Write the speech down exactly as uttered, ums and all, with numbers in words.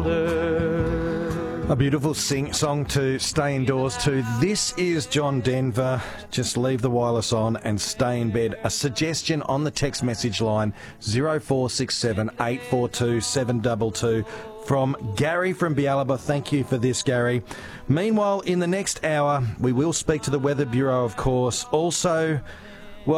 shoulder. A beautiful sing song to stay indoors to. This is John Denver. Just leave the wireless on and stay in bed. A suggestion on the text message line zero four six seven eight four two seven two two from Gary from Bialaba. Thank you for this, Gary. Meanwhile, in the next hour, we will speak to the Weather Bureau, of course. Also,